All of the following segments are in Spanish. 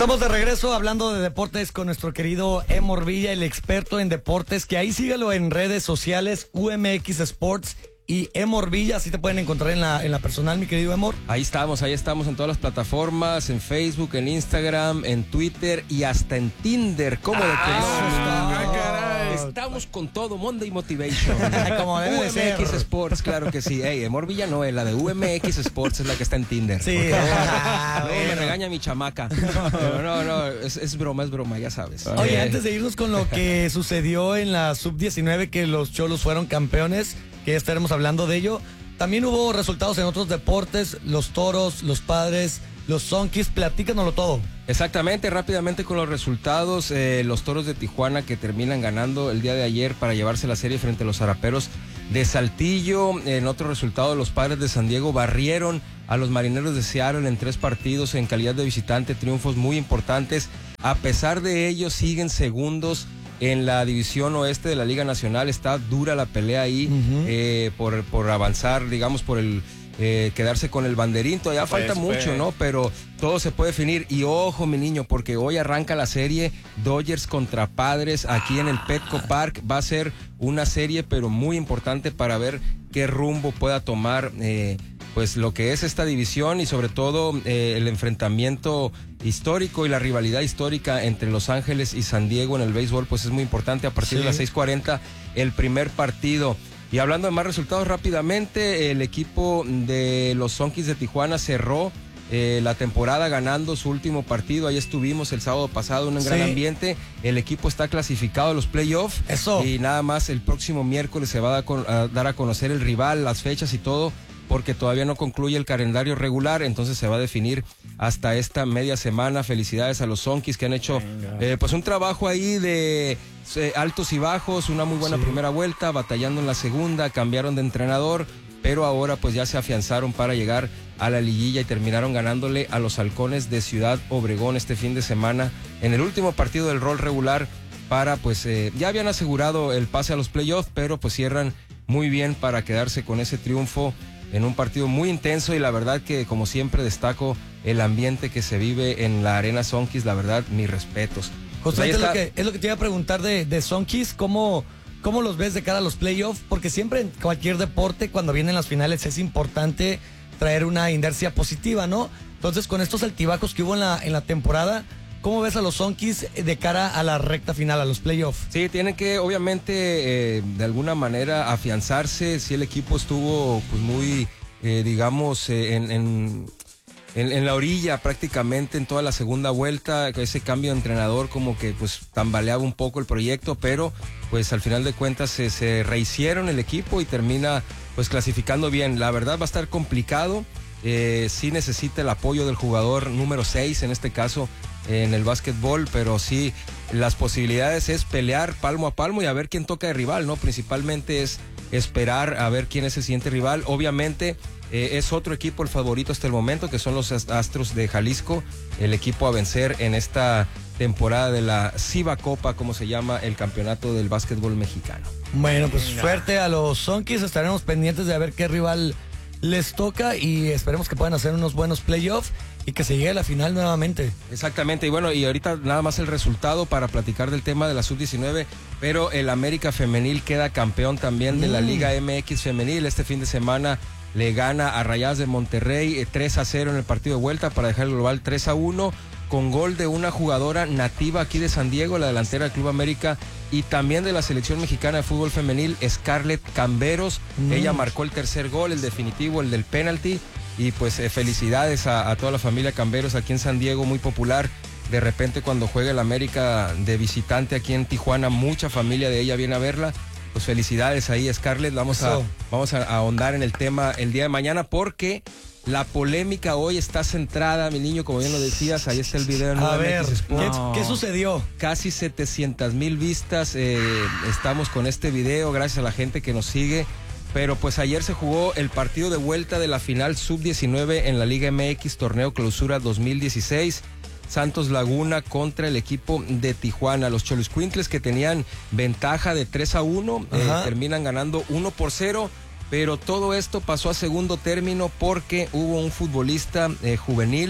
Estamos de regreso hablando de deportes con nuestro querido Emor Villa, el experto en deportes, que ahí síguelo en redes sociales, UMX Sports y Emor Villa, así te pueden encontrar en la personal, mi querido Emor. Ahí estamos en todas las plataformas, en Facebook, en Instagram, en Twitter y hasta en Tinder. ¿Cómo de que no? Estamos con todo, Monday Motivation. Como debe UMX de ser. Sports, claro que sí. Ey, Emor Villa no, la de UMX Sports es la que está en Tinder. Sí. Luego me regaña mi chamaca. Pero no, es broma, ya sabes. Oye, antes de irnos con lo que sucedió en la Sub-19, que los Cholos fueron campeones, que ya estaremos hablando de ello, también hubo resultados en otros deportes, los Toros, los Padres, los Zonkis, platícanoslo todo. Exactamente, rápidamente con los resultados, los Toros de Tijuana que terminan ganando el día de ayer para llevarse la serie frente a los Zaraperos de Saltillo. En otro resultado, los Padres de San Diego barrieron a los Marineros de Seattle en 3 partidos en calidad de visitante, triunfos muy importantes. A pesar de ello, siguen segundos en la división oeste de la Liga Nacional. Está dura la pelea ahí por avanzar, digamos, por el quedarse con el banderín. Todavía falta mucho, ¿no? Pero todo se puede definir. Y ojo, mi niño, porque hoy arranca la serie Dodgers contra Padres aquí en el Petco Park. Va a ser una serie, pero muy importante para ver qué rumbo pueda tomar pues lo que es esta división y sobre todo el enfrentamiento histórico y la rivalidad histórica entre Los Ángeles y San Diego en el béisbol, pues es muy importante. A partir de las 6:40 el primer partido. Y hablando de más resultados rápidamente, el equipo de los Zonkis de Tijuana cerró la temporada ganando su último partido. Ahí estuvimos el sábado pasado en un gran ambiente. El equipo está clasificado a los playoffs. Eso. Y nada más el próximo miércoles se va a dar a conocer el rival, las fechas y todo, porque todavía no concluye el calendario regular, entonces se va a definir hasta esta media semana. Felicidades a los Zonkis que han hecho pues un trabajo ahí de altos y bajos, una muy buena primera vuelta, batallando en la segunda, cambiaron de entrenador, pero ahora pues ya se afianzaron para llegar a la liguilla y terminaron ganándole a los Halcones de Ciudad Obregón este fin de semana en el último partido del rol regular para pues ya habían asegurado el pase a los playoffs, pero pues cierran muy bien para quedarse con ese triunfo en un partido muy intenso. Y la verdad que, como siempre, destaco el ambiente que se vive en la Arena Zonkis. La verdad, mis respetos. José, pues es lo que te iba a preguntar de Zonkis, ¿cómo los ves de cara a los playoffs? Porque siempre en cualquier deporte, cuando vienen las finales, es importante traer una inercia positiva, ¿no? Entonces, con estos altibajos que hubo en la temporada, ¿cómo ves a los Zonkis de cara a la recta final, a los playoffs? Sí, tienen que obviamente de alguna manera afianzarse. Si el equipo estuvo pues muy, digamos, en la orilla prácticamente en toda la segunda vuelta, ese cambio de entrenador como que pues tambaleaba un poco el proyecto, pero pues al final de cuentas se rehicieron el equipo y termina pues clasificando bien. La verdad va a estar complicado, sí necesita el apoyo del jugador número 6 en este caso en el básquetbol, pero sí las posibilidades es pelear palmo a palmo y a ver quién toca de rival, ¿no? Principalmente es esperar a ver quién es el siguiente rival. Obviamente es otro equipo el favorito hasta el momento, que son los Astros de Jalisco, el equipo a vencer en esta temporada de la Ciba Copa, como se llama el campeonato del básquetbol mexicano. Bueno, pues suerte a los Zonkis, estaremos pendientes de a ver qué rival les toca y esperemos que puedan hacer unos buenos playoffs y que se llegue a la final nuevamente. Exactamente, y bueno, y ahorita nada más el resultado para platicar del tema de la Sub-19, pero el América Femenil queda campeón también de la Liga MX Femenil. Este fin de semana le gana a Rayadas de Monterrey 3-0 en el partido de vuelta para dejar el global 3-1, con gol de una jugadora nativa aquí de San Diego, la delantera del Club América, y también de la selección mexicana de fútbol femenil, Scarlett Camberos. Ella marcó el tercer gol, el definitivo, el del penalti, y pues felicidades a toda la familia Camberos aquí en San Diego, muy popular. De repente cuando juega el América de visitante aquí en Tijuana, mucha familia de ella viene a verla. Pues felicidades ahí, Scarlett. Vamos a ahondar en el tema el día de mañana, porque la polémica hoy está centrada, mi niño, como bien lo decías, ahí está el video en a ver, Sports. ¿qué sucedió? Casi 700,000 vistas, estamos con este video, gracias a la gente que nos sigue. Pero pues ayer se jugó el partido de vuelta de la final Sub-19 en la Liga MX, torneo clausura 2016. Santos Laguna contra el equipo de Tijuana. Los Xoloitzcuintles, que tenían ventaja de 3-1, terminan ganando 1-0, pero todo esto pasó a segundo término porque hubo un futbolista juvenil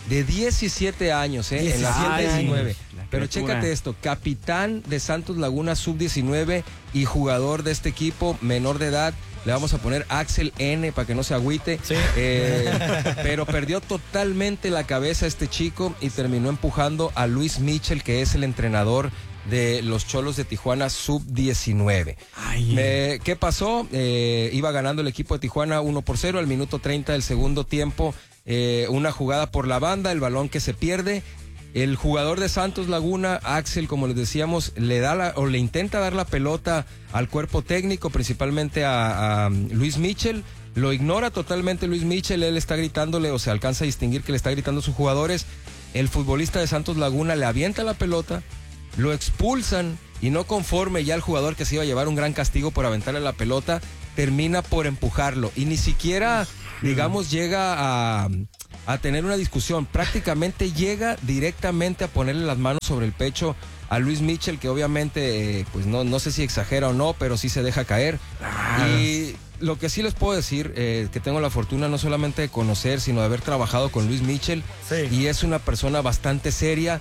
de 17 años, en la sub-19. Pero criatura. chécate esto, capitán de Santos Laguna sub-19 y jugador de este equipo, menor de edad. Le vamos a poner Axel N para que no se agüite. Sí. Pero perdió totalmente la cabeza este chico y terminó empujando a Luis Mitchell, que es el entrenador de los Cholos de Tijuana sub-19. ¿Qué pasó? Iba ganando el equipo de Tijuana 1-0 al minuto 30 del segundo tiempo. Una jugada por la banda, el balón que se pierde. El jugador de Santos Laguna, Axel, como les decíamos, le intenta dar la pelota al cuerpo técnico, principalmente a Luis Mitchell. Lo ignora totalmente Luis Mitchell, él está gritándole, o se alcanza a distinguir que le está gritando a sus jugadores. El futbolista de Santos Laguna le avienta la pelota, lo expulsan y no conforme ya el jugador que se iba a llevar un gran castigo por aventarle la pelota, termina por empujarlo y ni siquiera, digamos, llega a tener una discusión, prácticamente llega directamente a ponerle las manos sobre el pecho a Luis Mitchell, que obviamente, pues no sé si exagera o no, pero sí se deja caer. Y lo que sí les puedo decir, que tengo la fortuna no solamente de conocer, sino de haber trabajado con Luis Mitchell, y es una persona bastante seria,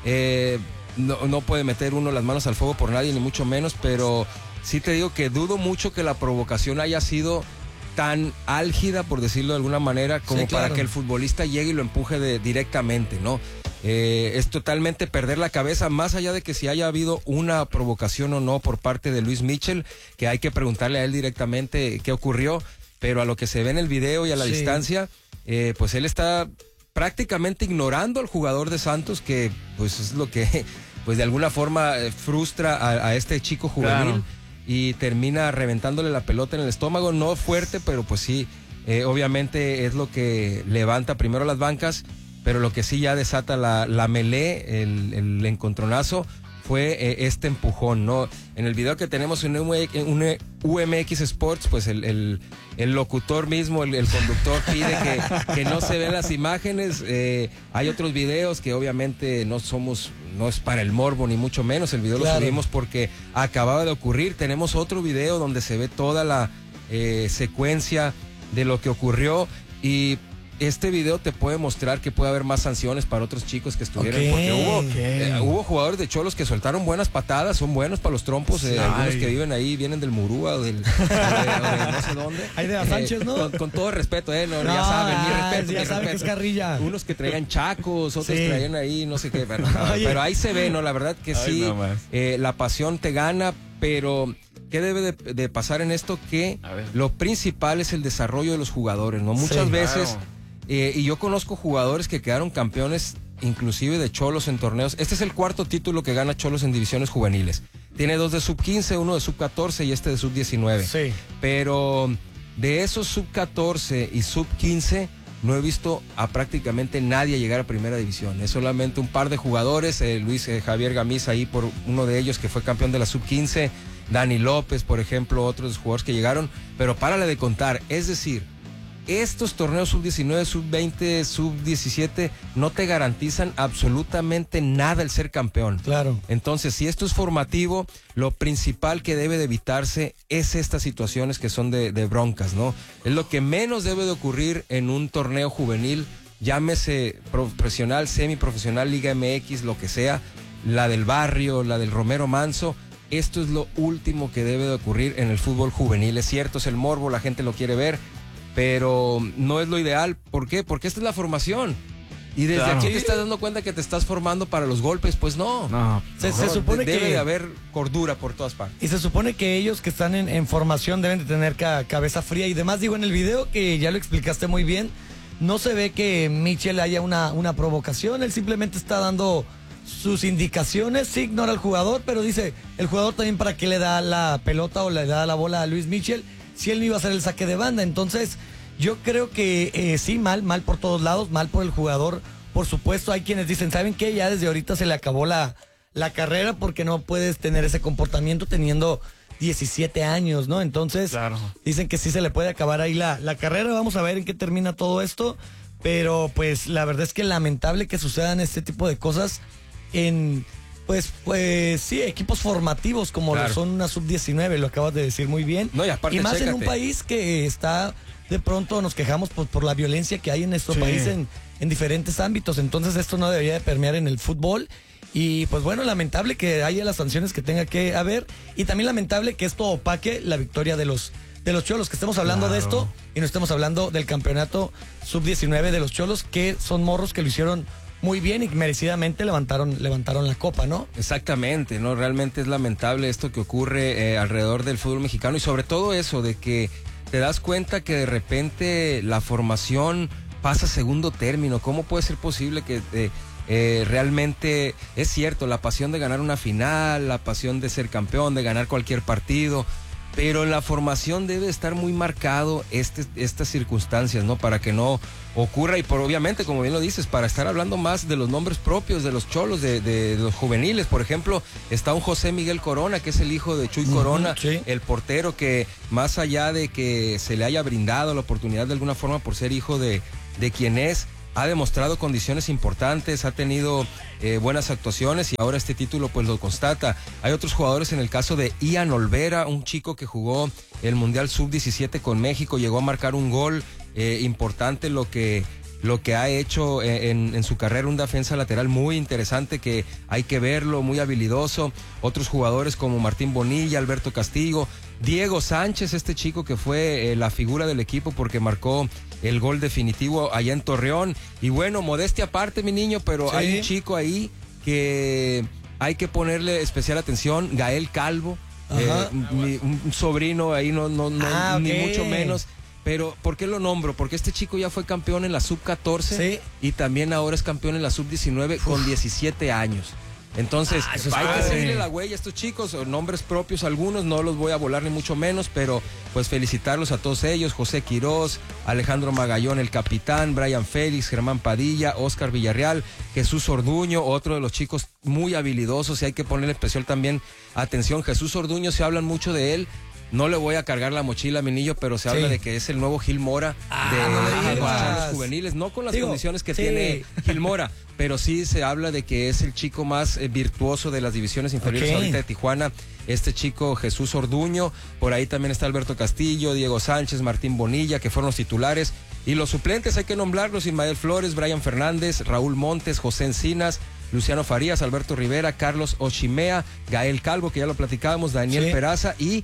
no puede meter uno las manos al fuego por nadie, ni mucho menos, pero sí te digo que dudo mucho que la provocación haya sido tan álgida, por decirlo de alguna manera, como para que el futbolista llegue y lo empuje directamente, ¿no? Es totalmente perder la cabeza, más allá de que si haya habido una provocación o no por parte de Luis Mitchell, que hay que preguntarle a él directamente qué ocurrió, pero a lo que se ve en el video y a la distancia, pues él está prácticamente ignorando al jugador de Santos, que pues es lo que pues de alguna forma frustra a este chico juvenil. Claro. Y termina reventándole la pelota en el estómago, no fuerte, pero pues sí, obviamente es lo que levanta primero las bancas, pero lo que sí ya desata la melee, el encontronazo, fue este empujón, ¿no? En el video que tenemos en UMX Sports, pues el locutor mismo, el conductor pide que no se vean las imágenes. Hay otros videos que obviamente no es para el morbo ni mucho menos. El video lo subimos porque acababa de ocurrir. Tenemos otro video donde se ve toda la secuencia de lo que ocurrió, y este video te puede mostrar que puede haber más sanciones para otros chicos que estuvieron, porque hubo jugadores de Cholos que soltaron buenas patadas, son buenos para los trompos, algunos que viven ahí, vienen del Murúa o de no sé dónde. Hay de Sánchez, ¿no? Con todo respeto, ya saben, mi respeto. Que es carrilla. Unos que traían chacos, otros traían ahí, no sé qué, pero ahí se ve, ¿no? La verdad que sí, la pasión te gana, pero ¿qué debe de pasar en esto? Que lo principal es el desarrollo de los jugadores, ¿no? Muchas veces... y yo conozco jugadores que quedaron campeones inclusive de Cholos en torneos. Este es el cuarto título que gana Cholos en divisiones juveniles. Tiene 2 de sub-15, 1 de sub-14 y este de sub-19. Sí. Pero de esos sub-14 y sub-15 no he visto a prácticamente nadie llegar a primera división. Es solamente un par de jugadores, Luis Javier Gamiz ahí por uno de ellos que fue campeón de la sub-15, Dani López, por ejemplo, otros jugadores que llegaron, pero párale de contar. Es decir, estos torneos sub-19, sub-20, sub-17 no te garantizan absolutamente nada el ser campeón. Claro. Entonces, si esto es formativo, lo principal que debe de evitarse es estas situaciones que son de broncas, ¿no? Es lo que menos debe de ocurrir en un torneo juvenil, llámese profesional, semiprofesional, Liga MX, lo que sea, la del barrio, la del Romero Manso. Esto es lo último que debe de ocurrir en el fútbol juvenil. Es cierto, es el morbo, la gente lo quiere ver, pero no es lo ideal. ¿Por qué? Porque esta es la formación. Y desde aquí te estás dando cuenta que te estás formando para los golpes. Pues no. Se supone que debe de haber cordura por todas partes. Y se supone que ellos que están en formación deben de tener cabeza fría y demás. Digo, en el video, que ya lo explicaste muy bien, no se ve que Mitchell haya una provocación. Él simplemente está dando sus indicaciones, sí ignora al jugador, pero dice, el jugador también para qué le da la pelota o le da la bola a Luis Mitchell si él no iba a hacer el saque de banda. Entonces yo creo que sí, mal por todos lados, mal por el jugador, por supuesto. Hay quienes dicen, ¿saben qué? Ya desde ahorita se le acabó la carrera, porque no puedes tener ese comportamiento teniendo 17 años, ¿no? Entonces dicen que sí se le puede acabar ahí la carrera. Vamos a ver en qué termina todo esto, pero pues la verdad es que lamentable que sucedan este tipo de cosas en pues sí, equipos formativos como lo son una sub-19, lo acabas de decir muy bien. No, y aparte, más en un país que está, de pronto nos quejamos por la violencia que hay en nuestro país en diferentes ámbitos. Entonces esto no debería de permear en el fútbol. Y pues bueno, lamentable que haya las sanciones que tenga que haber. Y también lamentable que esto opaque la victoria de los Cholos, que estemos hablando de esto y no estemos hablando del campeonato sub-19 de los Cholos, que son morros que lo hicieron muy bien y merecidamente levantaron la copa, ¿no? Exactamente, ¿no? Realmente es lamentable esto que ocurre alrededor del fútbol mexicano y sobre todo eso de que te das cuenta que de repente la formación pasa a segundo término. ¿Cómo puede ser posible que realmente es cierto, la pasión de ganar una final, la pasión de ser campeón, de ganar cualquier partido, pero en la formación debe estar muy marcado estas circunstancias, ¿no? Para que no ocurra y obviamente, como bien lo dices, para estar hablando más de los nombres propios de los Cholos, de los juveniles. Por ejemplo, está un José Miguel Corona, que es el hijo de Chuy Corona, sí. El portero que más allá de que se le haya brindado la oportunidad de alguna forma por ser hijo de quien es, ha demostrado condiciones importantes, ha tenido buenas actuaciones y ahora este título pues lo constata. Hay otros jugadores en el caso de Ian Olvera, un chico que jugó el Mundial Sub-17 con México, llegó a marcar un gol importante, lo que ha hecho en su carrera, un defensa lateral muy interesante que hay que verlo, muy habilidoso. Otros jugadores como Martín Bonilla, Alberto Castillo, Diego Sánchez, este chico que fue la figura del equipo porque marcó el gol definitivo allá en Torreón. Y bueno, modestia aparte, mi niño, pero sí, hay un chico ahí que hay que ponerle especial atención, Gael Calvo, un sobrino ahí, no ni mucho menos. Pero, ¿por qué lo nombro? Porque este chico ya fue campeón en la sub-14 sí, y también ahora es campeón en la sub-19 con 17 años. Entonces, hay que seguirle la huella a estos chicos, nombres propios algunos, no los voy a volar ni mucho menos, pero pues felicitarlos a todos ellos, José Quirós, Alejandro Magallón, el capitán, Brian Félix, Germán Padilla, Oscar Villarreal, Jesús Orduño, otro de los chicos muy habilidosos y hay que ponerle especial también atención. Jesús Orduño, se hablan mucho de él. No le voy a cargar la mochila a mi niño, pero se habla de que es el nuevo Gil Mora de los Cholos juveniles, no con las condiciones que tiene Gil Mora, pero sí se habla de que es el chico más virtuoso de las divisiones inferiores ahorita de Tijuana, este chico Jesús Orduño. Por ahí también está Alberto Castillo, Diego Sánchez, Martín Bonilla, que fueron los titulares, y los suplentes hay que nombrarlos: Ismael Flores, Brian Fernández, Raúl Montes, José Encinas, Luciano Farías, Alberto Rivera, Carlos Ochimea, Gael Calvo, que ya lo platicábamos, Daniel Peraza y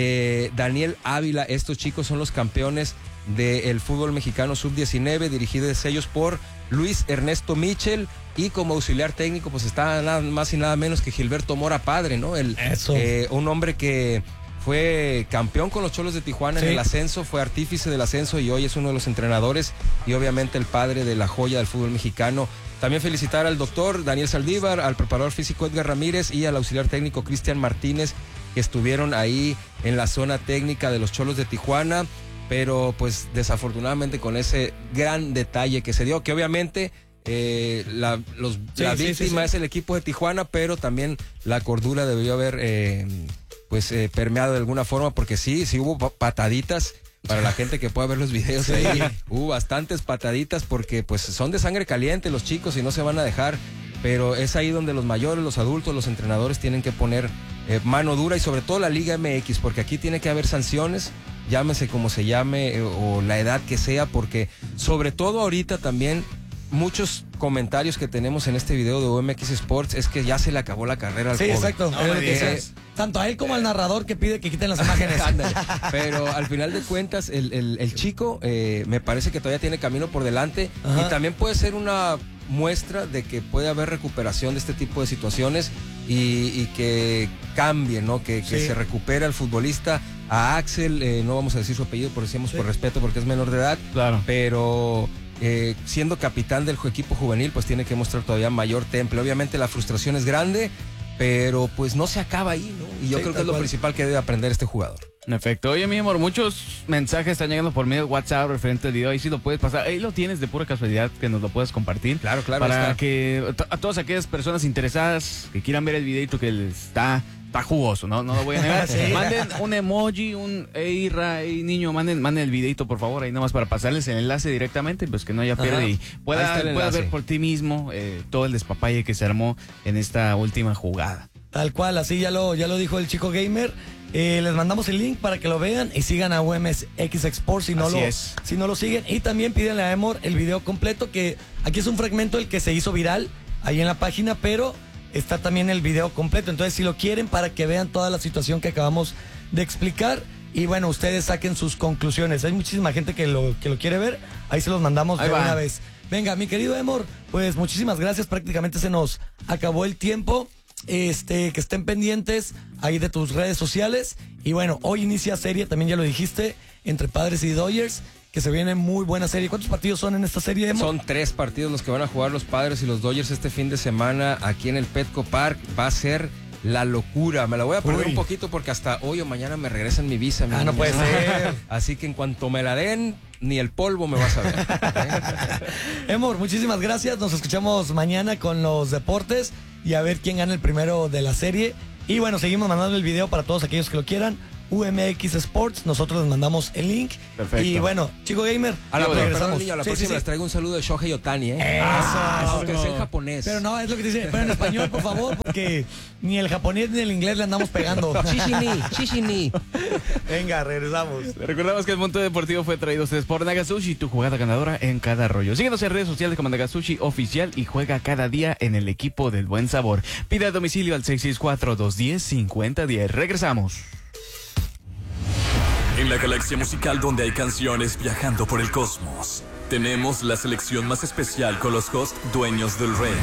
Daniel Ávila. Estos chicos son los campeones del fútbol mexicano sub-19, dirigidos ellos por Luis Ernesto Michel, y como auxiliar técnico pues está nada más y nada menos que Gilberto Mora padre, ¿no? Un hombre que fue campeón con los Cholos de Tijuana en el ascenso, fue artífice del ascenso y hoy es uno de los entrenadores y obviamente el padre de la joya del fútbol mexicano. También felicitar al doctor Daniel Saldívar, al preparador físico Edgar Ramírez y al auxiliar técnico Cristian Martínez, que estuvieron ahí en la zona técnica de los Cholos de Tijuana, pero pues desafortunadamente con ese gran detalle que se dio, que obviamente la víctima es el equipo de Tijuana, pero también la cordura debió haber permeado de alguna forma, porque sí hubo pataditas. Para la gente que pueda ver los videos ahí, hubo bastantes pataditas porque pues son de sangre caliente los chicos y no se van a dejar, pero es ahí donde los mayores, los adultos, los entrenadores tienen que poner mano dura, y sobre todo la Liga MX, porque aquí tiene que haber sanciones, llámese como se llame o la edad que sea, porque sobre todo ahorita también muchos comentarios que tenemos en este video de OMX Sports es que ya se le acabó la carrera al joven. Exacto. Tanto a él como al narrador que pide que quiten las imágenes. Pero al final de cuentas, el chico me parece que todavía tiene camino por delante. Ajá. Y también puede ser una muestra de que puede haber recuperación de este tipo de situaciones y que cambie, ¿no? Que se recupere al futbolista, a Axel, no vamos a decir su apellido, por decimos por respeto, porque es menor de edad. Claro. Pero siendo capitán del equipo juvenil, pues tiene que mostrar todavía mayor temple. Obviamente la frustración es grande, pero pues no se acaba ahí, ¿no? Y yo creo que es lo principal que debe aprender este jugador. En efecto. Oye, mi amor, muchos mensajes están llegando por medio de WhatsApp referente al video. Ahí sí lo puedes pasar. Ahí lo tienes de pura casualidad, que nos lo puedes compartir. Claro. Para que a todas aquellas personas interesadas que quieran ver el videito que les está jugoso, no lo voy a negar. Manden un emoji, niño, manden el videito, por favor, ahí nomás para pasarles el enlace directamente, pues que no haya pierde y pueda ver por ti mismo todo el despapalle que se armó en esta última jugada. Tal cual, así ya lo dijo el Chico Gamer. Les mandamos el link para que lo vean y sigan a UMX Sports si no lo siguen. Y también pídenle a Emor el video completo, que aquí es un fragmento el que se hizo viral ahí en la página, pero está también el video completo. Entonces, si lo quieren, para que vean toda la situación que acabamos de explicar. Y bueno, ustedes saquen sus conclusiones. Hay muchísima gente que lo quiere ver. Ahí se los mandamos de una vez. Venga, mi querido Emor, pues muchísimas gracias. Prácticamente se nos acabó el tiempo. Que estén pendientes ahí de tus redes sociales. Y bueno, hoy inicia serie, también ya lo dijiste, entre Padres y Dodgers, que se viene muy buena serie. ¿Cuántos partidos son en esta serie, Emor? Son 3 partidos los que van a jugar los Padres y los Dodgers este fin de semana aquí en el Petco Park. Va a ser la locura. Me la voy a perder un poquito porque hasta hoy o mañana me regresan mi visa. No puede ser. Así que en cuanto me la den, ni el polvo me vas a ver. Emor, muchísimas gracias. Nos escuchamos mañana con los deportes y a ver quién gana el primero de la serie. Y bueno, seguimos mandando el video para todos aquellos que lo quieran. UMX Sports, nosotros les mandamos el link. Perfecto. Y bueno, Chico Gamer, a la próxima les traigo un saludo de Shohei Ohtani, Eso. Aunque sea en japonés. Pero no, es lo que te dice. Pero en español, por favor, porque ni el japonés ni el inglés le andamos pegando. Shishini. Venga, regresamos. Recordamos que el Punto Deportivo fue traído a ustedes por Nagasushi, tu jugada ganadora en cada rollo. Síguenos en redes sociales como Nagasushi Oficial y juega cada día en el equipo del buen sabor. Pide a domicilio al 664-210-5010. Regresamos. En la galaxia musical donde hay canciones viajando por el cosmos, tenemos la selección más especial con los hosts dueños del rey.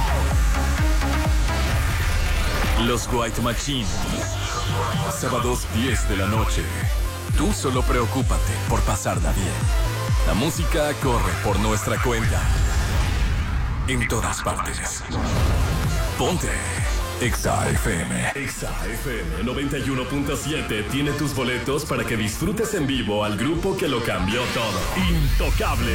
Los White Machine. Sábados 10 de la noche. Tú solo preocúpate por pasarla bien. La música corre por nuestra cuenta. En todas partes. Ponte Exa FM. Exa FM 91.7 tiene tus boletos para que disfrutes en vivo al grupo que lo cambió todo. Intocable.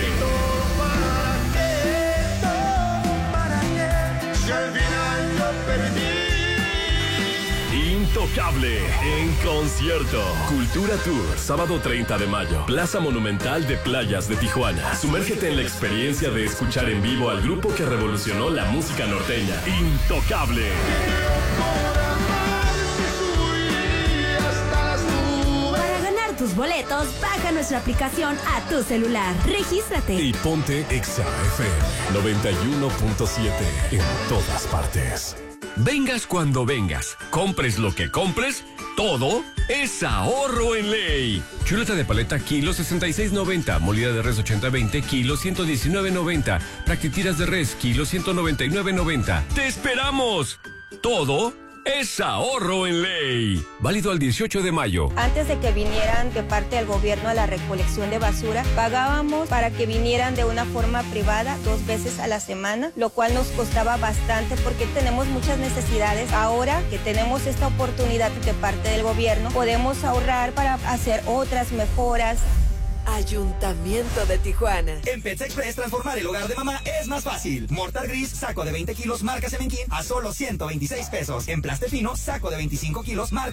Intocable en concierto. Cultura Tour, sábado 30 de mayo. Plaza Monumental de Playas de Tijuana. Sumérgete en la experiencia de escuchar en vivo al grupo que revolucionó la música norteña. Intocable. Para ganar tus boletos, baja nuestra aplicación a tu celular. Regístrate. Y ponte Exa FM 91.7 en todas partes. Vengas cuando vengas, compres lo que compres, todo es ahorro en ley. Chuleta de paleta kilo 66.90, molida de res 80-20 kilo 119.90, plaquetiras de res kilo 199.90. ¡Te esperamos! Todo es ahorro en ley. Válido al 18 de mayo. Antes de que vinieran de parte del gobierno a la recolección de basura, pagábamos para que vinieran de una forma privada 2 veces a la semana, lo cual nos costaba bastante porque tenemos muchas necesidades. Ahora que tenemos esta oportunidad de parte del gobierno, podemos ahorrar para hacer otras mejoras. Ayuntamiento de Tijuana. En Pets Express, transformar el hogar de mamá es más fácil. Mortar gris, saco de 20 kilos, marca Semenquín, a solo 126 pesos. En Plaste Fino, saco de 25 kilos, marca